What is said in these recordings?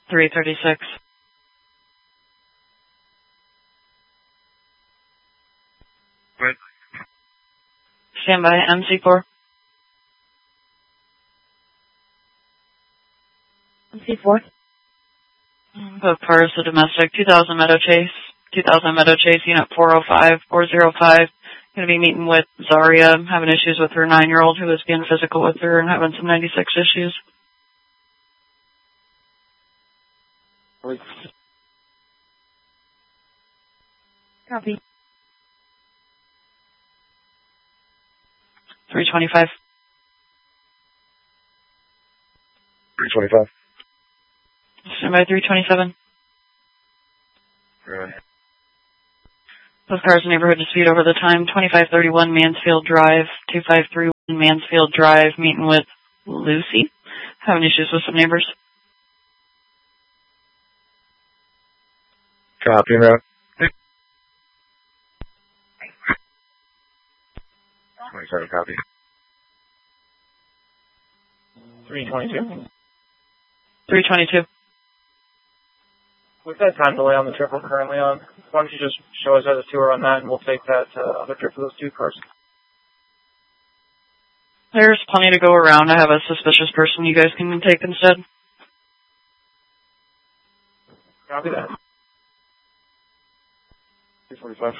336. Right. Stand by, MC4. MC4. Both cars, the domestic, 2000 Meadow Chase. 2000 Meadow Chase, unit 405, 405. Going to be meeting with Zaria, having issues with her 9-year-old who was being physical with her and having some 96 issues. Copy. 325. 325. Stand by, 327. Right. Both cars neighborhood dispute over the time. 2531 Mansfield Drive, 2531 Mansfield Drive, meeting with Lucy. Having issues with some neighbors. Copy that. 27 copy. 322. 322. We've got time delay on the trip we're currently on. Why don't you just show us how to tour on that, and we'll take that other trip for those 2 cars. There's plenty to go around. I have a suspicious person you guys can take instead. Copy that. 345.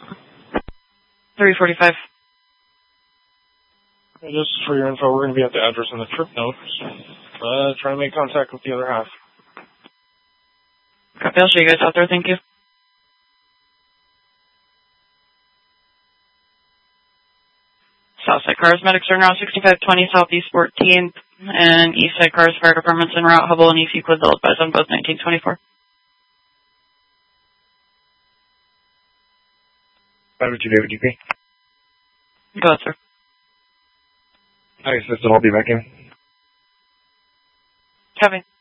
345. Just for your info, we're going to be at the address on the trip notes. Trying to make contact with the other half. Copy, I'll show you guys out there. Thank you. Southside Cars, medics are now 6520 Southeast 14th, and Eastside Cars, fire departments en route. Hubble and EC Quid, they'll advise on both 1924. 502 David DP. Go ahead, sir. Hi, system, I'll be back in. Copy.